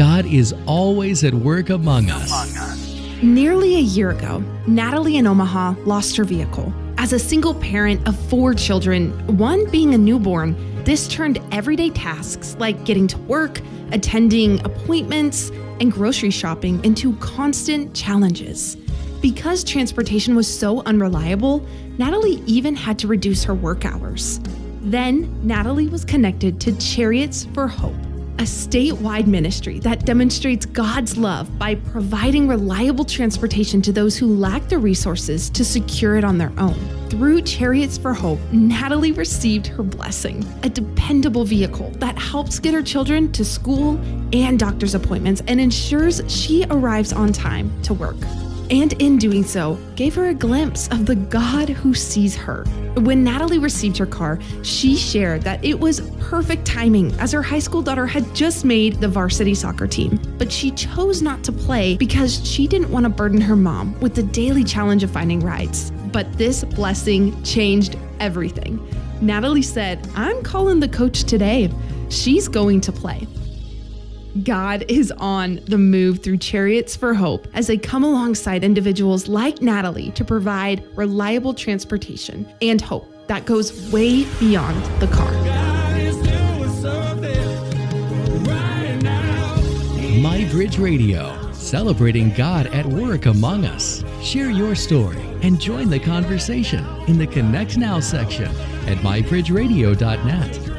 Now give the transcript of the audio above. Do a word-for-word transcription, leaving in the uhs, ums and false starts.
God is always at work among us. Nearly a year ago, Natalie in Omaha lost her vehicle. As a single parent of four children, one being a newborn, this turned everyday tasks like getting to work, attending appointments, and grocery shopping into constant challenges. Because transportation was so unreliable, Natalie even had to reduce her work hours. Then, Natalie was connected to Chariots for Hope, a statewide ministry that demonstrates God's love by providing reliable transportation to those who lack the resources to secure it on their own. Through Chariots for Hope, Natalie received her blessing, a dependable vehicle that helps get her children to school and doctor's appointments and ensures she arrives on time to work. And in doing so, gave her a glimpse of the God who sees her. When Natalie received her car, she shared that it was perfect timing as her high school daughter had just made the varsity soccer team. But she chose not to play because she didn't want to burden her mom with the daily challenge of finding rides. But this blessing changed everything. Natalie said, "I'm calling the coach today. She's going to play." God is on the move through Chariots for Hope as they come alongside individuals like Natalie to provide reliable transportation and hope that goes way beyond the car. My Bridge Radio, celebrating God at work among us. Share your story and join the conversation in the Connect Now section at my bridge radio dot net.